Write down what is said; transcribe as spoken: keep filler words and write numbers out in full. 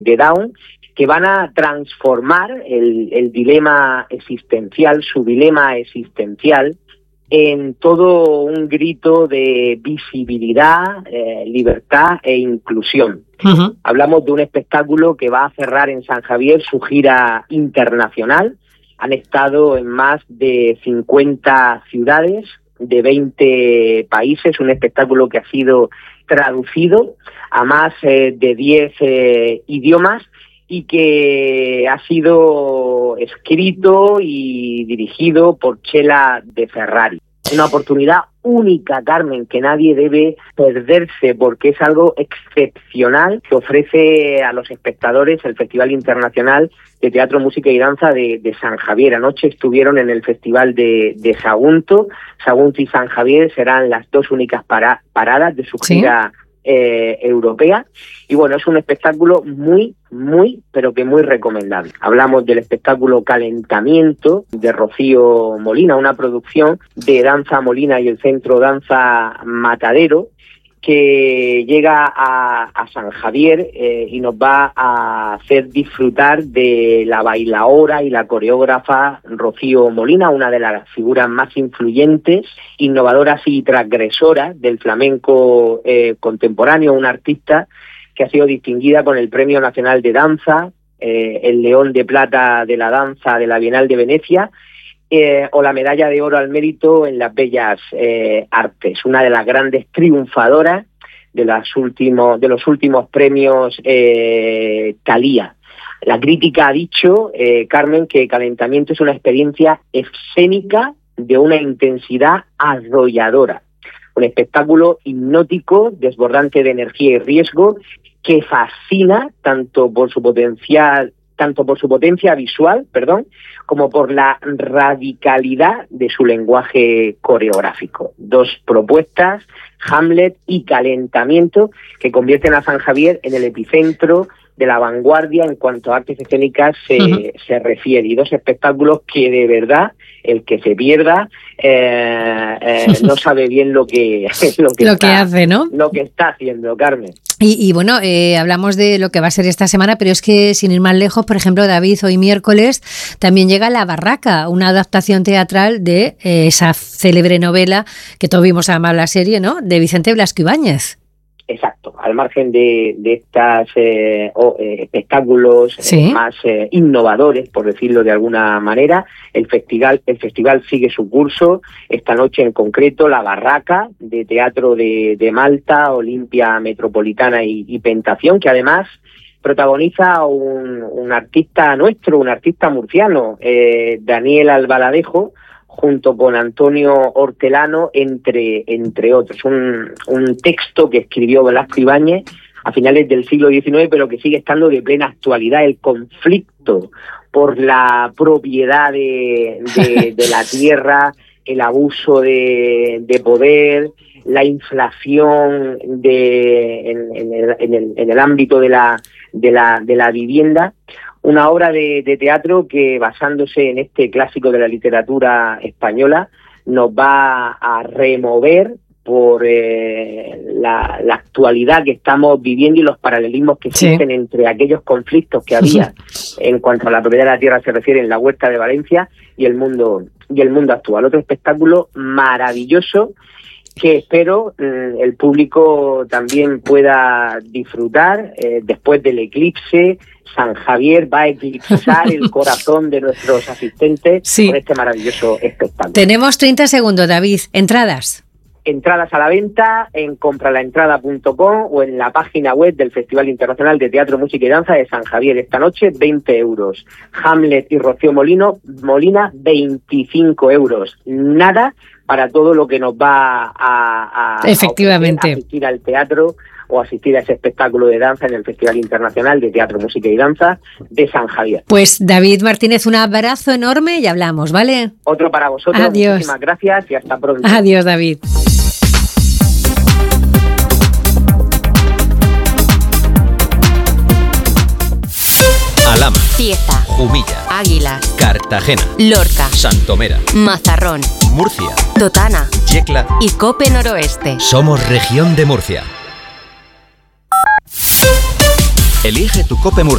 de Down, que van a transformar el, el dilema existencial, su dilema existencial, en todo un grito de visibilidad, eh, libertad e inclusión. Uh-huh. Hablamos de un espectáculo que va a cerrar en San Javier su gira internacional. Han estado en más de cincuenta ciudades de veinte países, un espectáculo que ha sido traducido a más eh, de diez eh, idiomas y que ha sido escrito y dirigido por Chela de Ferrari. Una oportunidad única, Carmen, que nadie debe perderse porque es algo excepcional que ofrece a los espectadores el Festival Internacional de Teatro, Música y Danza de, de San Javier. Anoche estuvieron en el Festival de, de Sagunto. Sagunto y San Javier serán las dos únicas para, paradas de su gira ¿Sí? eh, europea. Y bueno, es un espectáculo muy, muy, pero que muy recomendable. Hablamos del espectáculo Calentamiento de Rocío Molina, una producción de Danza Molina y el Centro Danza Matadero, que llega a, a San Javier eh, y nos va a hacer disfrutar de la bailaora y la coreógrafa Rocío Molina, una de las figuras más influyentes, innovadoras y transgresoras del flamenco eh, contemporáneo, una artista que ha sido distinguida con el Premio Nacional de Danza, eh, el León de Plata de la Danza de la Bienal de Venecia, Eh, o la medalla de oro al mérito en las bellas eh, artes, una de las grandes triunfadoras de, las últimos, de los últimos premios eh, Thalía. La crítica ha dicho, eh, Carmen, que Calentamiento es una experiencia escénica de una intensidad arrolladora, un espectáculo hipnótico, desbordante de energía y riesgo, que fascina tanto por su potencial tanto por su potencia visual, perdón, como por la radicalidad de su lenguaje coreográfico. Dos propuestas, Hamlet y Calentamiento, que convierten a San Javier en el epicentro de la vanguardia en cuanto a artes escénicas se, uh-huh. se refiere. Y dos espectáculos que de verdad el que se pierda eh, eh, no sabe bien lo que lo que, lo está, que hace, ¿no? Lo que está haciendo, Carmen. Y, y bueno, eh, hablamos de lo que va a ser esta semana, pero es que sin ir más lejos, por ejemplo, David, hoy miércoles también llega La Barraca, una adaptación teatral de eh, esa célebre novela que todos vimos además la serie, ¿no?, de Vicente Blasco Ibáñez. Exacto, al margen de, de estos eh, oh, eh, espectáculos ¿Sí? eh, más eh, innovadores, por decirlo de alguna manera, el festival, el festival sigue su curso. Esta noche en concreto, La Barraca, de Teatro de, de Malta, Olimpia Metropolitana y, y Pentación, que además protagoniza un, un artista nuestro, un artista murciano, eh, Daniel Albaladejo, junto con Antonio Hortelano, entre, entre otros. Un, un texto que escribió Blasco Ibáñez a finales del siglo diecinueve, pero que sigue estando de plena actualidad, el conflicto por la propiedad de, de, de la tierra, el abuso de, de poder, la inflación de, en, en, el, en, el, en el ámbito de la, de la, de la vivienda. Una obra de, de teatro que, basándose en este clásico de la literatura española, nos va a remover por eh, la, la actualidad que estamos viviendo y los paralelismos que existen sí. entre aquellos conflictos que había en cuanto a la propiedad de la tierra se refiere en la Huerta de Valencia y el mundo y el mundo actual. Otro espectáculo maravilloso que espero eh, el público también pueda disfrutar eh, después del eclipse. San Javier va a eclipsar el corazón de nuestros asistentes sí. con este maravilloso espectáculo. Tenemos treinta segundos, David. Entradas. Entradas a la venta en compralaentrada punto com o en la página web del Festival Internacional de Teatro, Música y Danza de San Javier. Esta noche, veinte euros. Hamlet y Rocío Molino, Molina, veinticinco euros. Nada para todo lo que nos va a, a, Efectivamente. a asistir al teatro o asistir a ese espectáculo de danza en el Festival Internacional de Teatro, Música y Danza de San Javier. Pues David Martínez, un abrazo enorme y hablamos, ¿vale? Otro para vosotros. Adiós. Muchísimas gracias y hasta pronto. Adiós, David. Alhama, Cieza, Jumilla, Águilas, Cartagena, Lorca, Santomera, Mazarrón, Murcia, Totana, Yecla y Cope Noroeste. Somos Región de Murcia. Elige tu Cope Murcia.